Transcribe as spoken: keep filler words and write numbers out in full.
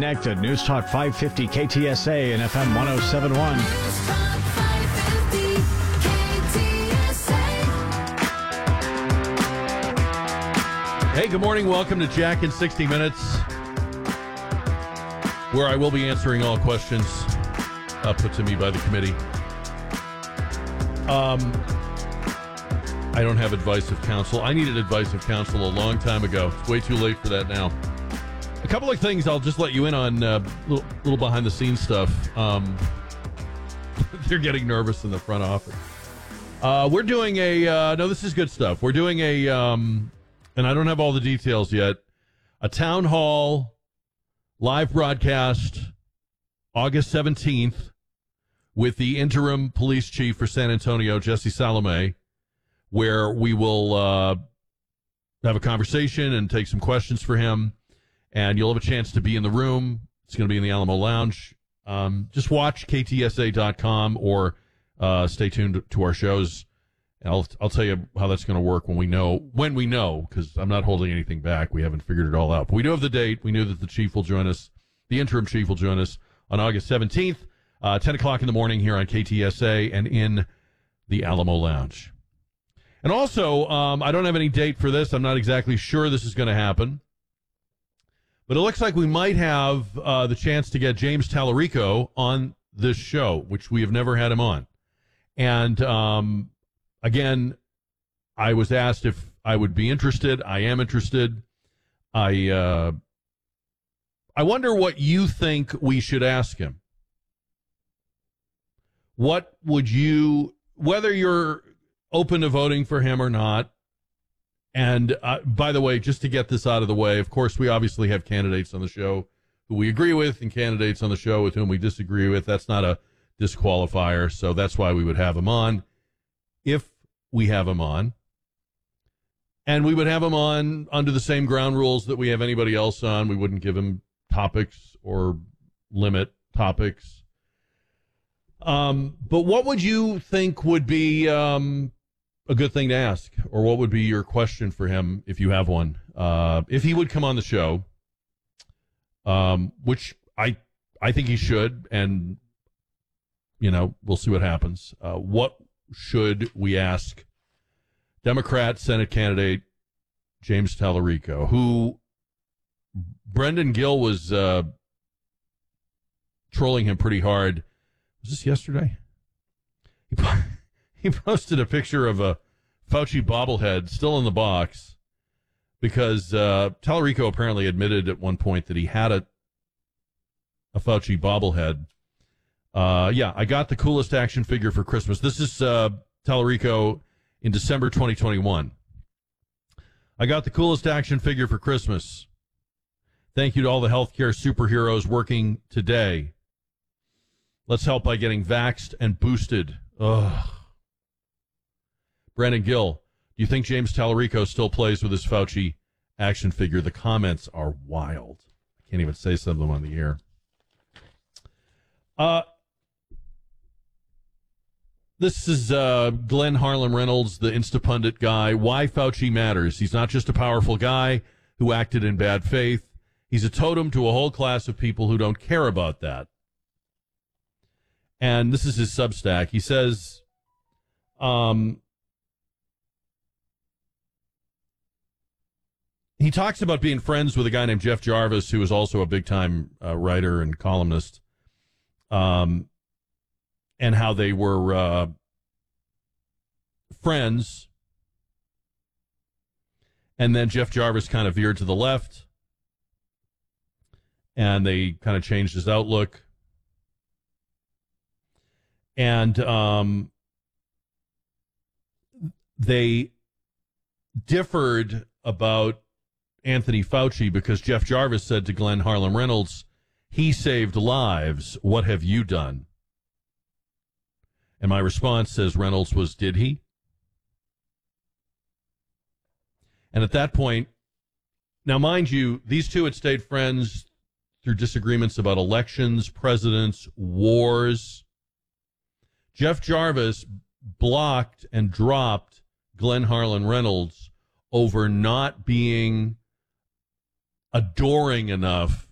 Connected News Talk five fifty K T S A and F M one oh seven point one. Hey, good morning. Welcome to Jack in sixty minutes, where I will be answering all questions uh, put to me by the committee. Um, I don't have advice of counsel. I needed advice of counsel a long time ago. It's way too late for that now. A couple of things I'll just let you in on, a uh, little, little behind-the-scenes stuff. Um, they're getting nervous in the front office. Uh, we're doing a, uh, no, this is good stuff. We're doing a, um, and I don't have all the details yet, a town hall live broadcast August seventeenth with the interim police chief for San Antonio, Jesse Salome, where we will uh, have a conversation and take some questions for him. And you'll have a chance to be in the room. It's going to be in the Alamo Lounge. Um, just watch K T S A dot com or uh, stay tuned to our shows. I'll I'll tell you how that's going to work when we know when we know, because I'm not holding anything back. We haven't figured it all out, but we do have the date. We knew that the chief will join us, the interim chief will join us on August seventeenth, uh, ten o'clock in the morning here on K T S A and in the Alamo Lounge. And also, um, I don't have any date for this. I'm not exactly sure this is going to happen. But it looks like we might have uh, the chance to get James Tallarico on this show, which we have never had him on. And um, again, I was asked if I would be interested. I am interested. I uh, I wonder what you think we should ask him. What would you, whether you're open to voting for him or not? And uh, by the way, just to get this out of the way, of course, we obviously have candidates on the show who we agree with and candidates on the show with whom we disagree with. That's not a disqualifier, so that's why we would have him on if we have him on. And we would have him on under the same ground rules that we have anybody else on. We wouldn't give him topics or limit topics. Um, but what would you think would be... Um, a good thing to ask, or what would be your question for him if you have one? Uh, if he would come on the show, um, which I I think he should, and you know we'll see what happens. Uh, what should we ask Democrat Senate candidate James Tallarico, who Brendan Gill was uh, trolling him pretty hard? Was this yesterday? He. He posted a picture of a Fauci bobblehead still in the box because uh, Tallarico apparently admitted at one point that he had a a Fauci bobblehead. Uh, yeah, I got the coolest action figure for Christmas. This is uh, Tallarico in December twenty twenty-one. I got the coolest action figure for Christmas. Thank you to all the healthcare superheroes working today. Let's help by getting vaxxed and boosted. Ugh. Brandon Gill, do you think James Tallarico still plays with his Fauci action figure? The comments are wild. I can't even say some of them on the air. Uh, this is uh, Glenn Harlan Reynolds, the Instapundit guy. Why Fauci matters. He's not just a powerful guy who acted in bad faith. He's a totem to a whole class of people who don't care about that. And this is his Substack. He says... Um, He talks about being friends with a guy named Jeff Jarvis, who is also a big-time uh, writer and columnist, um, and how they were uh, friends. And then Jeff Jarvis kind of veered to the left, and they kind of changed his outlook. And um, they differed about Anthony Fauci because Jeff Jarvis said to Glenn Harlan Reynolds, he saved lives. What have you done? And my response, says Reynolds, was, did he? And at that point, now mind you, these two had stayed friends through disagreements about elections, presidents, wars. Jeff Jarvis blocked and dropped Glenn Harlan Reynolds over not being adoring enough